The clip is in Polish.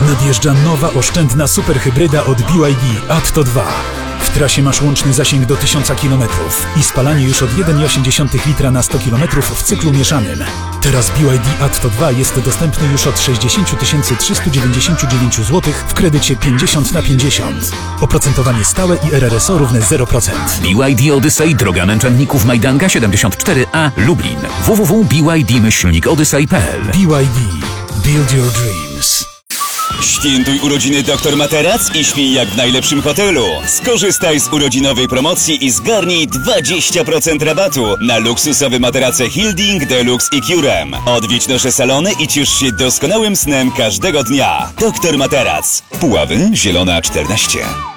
Nadjeżdża nowa, oszczędna superhybryda od BYD Atto 2. W trasie masz łączny zasięg do 1000 km i spalanie już od 1,8 litra na 100 km w cyklu mieszanym. Teraz BYD Atto 2 jest dostępny już od 60 399 zł w kredycie 50/50. Oprocentowanie stałe i RRSO równe 0%. BYD Odyssey, droga Męczenników Majdanka 74A, Lublin. www.byd-odyssey.pl. BYD. Build your dreams. Świętuj urodziny Dr Materac i śpij jak w najlepszym hotelu. Skorzystaj z urodzinowej promocji i zgarnij 20% rabatu na luksusowe materace Hilding, Deluxe i Curem. Odwiedź nasze salony i ciesz się doskonałym snem każdego dnia. Dr Materac. Puławy, Zielona 14.